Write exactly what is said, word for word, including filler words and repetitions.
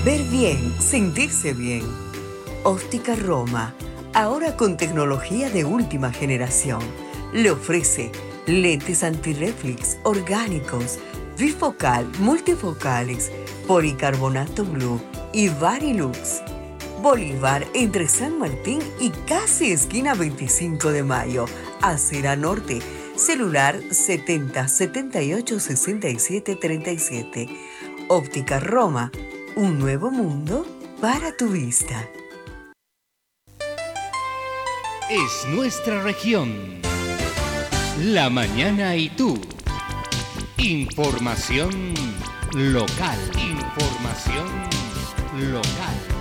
Ver bien, sentirse bien. Óptica Roma, ahora con tecnología de última generación, le ofrece lentes antirreflex orgánicos, bifocal, multifocales, policarbonato blue y Varilux. Bolívar entre San Martín y casi esquina veinticinco de mayo, Acera Norte. Celular setenta, setenta y ocho, sesenta y siete, treinta y siete. Óptica Roma, un nuevo mundo para tu vista. Es nuestra región. La mañana y tú. Información local. Información local.